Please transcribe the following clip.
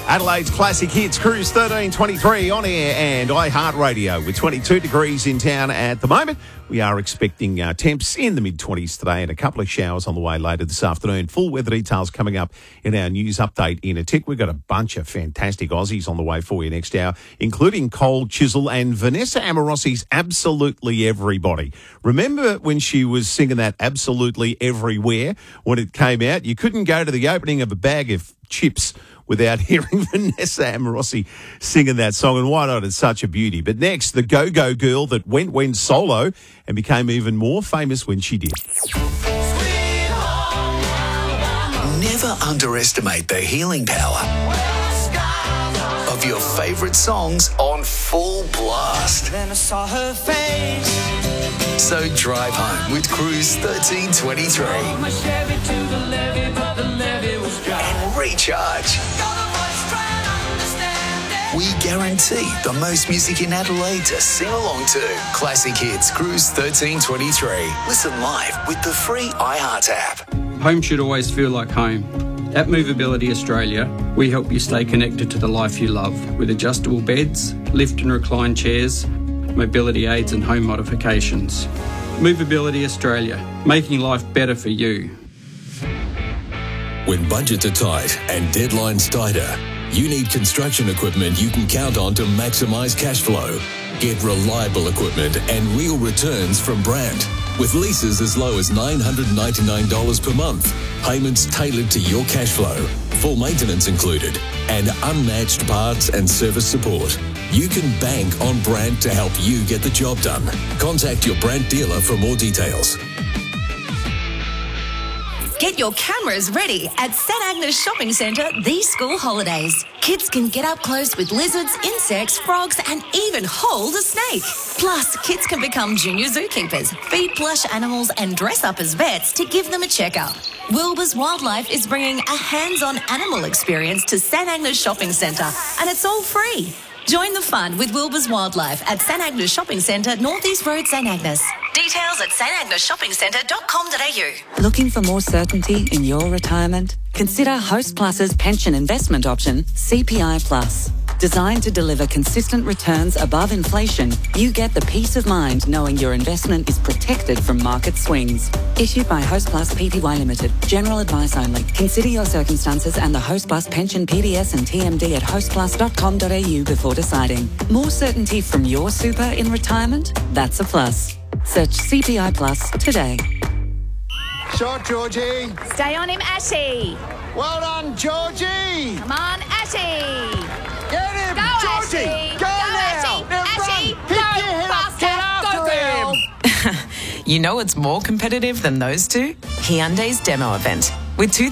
Adelaide's Classic Hits Cruise 1323 on air and iHeartRadio with 22 degrees in town at the moment. We are expecting temps in the mid-20s today and a couple of showers on the way later this afternoon. Full weather details coming up in our news update in a tick. We've got a bunch of fantastic Aussies on the way for you next hour, including Cole Chisel and Vanessa Amorosi's Absolutely Everybody. Remember when she was singing that Absolutely Everywhere when it came out? You couldn't go to the opening of a bag of chips without hearing Vanessa Amorosi singing that song. And why not? It's such a beauty. But next, the go-go girl that went solo and became even more famous when she did. Never underestimate the healing power of your favourite songs on full blast. Then I saw her face. So drive home with Cruise 1323 and recharge. We guarantee the most music in Adelaide to sing along to. Classic Hits Cruise 1323. Listen live with the free iHeart app. Home should always feel like home. At Movability Australia, we help you stay connected to the life you love with adjustable beds, lift and recline chairs, mobility aids and home modifications. Movability Australia, making life better for you. When budgets are tight and deadlines tighter, you need construction equipment you can count on to maximise cash flow. Get reliable equipment and real returns from Brandt. With leases as low as $999 per month, payments tailored to your cash flow, full maintenance included, and unmatched parts and service support. You can bank on Brandt to help you get the job done. Contact your Brandt dealer for more details. Get your cameras ready at St Agnes Shopping Centre these school holidays. Kids can get up close with lizards, insects, frogs and even hold a snake. Plus, kids can become junior zookeepers, feed plush animals and dress up as vets to give them a checkup. Wilbur's Wildlife is bringing a hands-on animal experience to St Agnes Shopping Centre and it's all free. Join the fun with Wilbur's Wildlife at St Agnes Shopping Centre, North East Road, St Agnes. Details at stagneshoppingcentre.com.au. Looking for more certainty in your retirement? Consider Host Plus's pension investment option, CPI Plus. Designed to deliver consistent returns above inflation, you get the peace of mind knowing your investment is protected from market swings. Issued by Host Plus Pty Limited. General advice only. Consider your circumstances and the Host Plus pension PDS and TMD at hostplus.com.au before deciding. More certainty from your super in retirement? That's a plus. Search CPI Plus today. Shot, Georgie. Stay on him, Ashy. Well done, Georgie. Come on, Ashy. Get him, Go, Georgie. Ashy. Go now. Ashy. Pick your head up. Get after him. You know it's more competitive than those two? Hyundai's demo event. With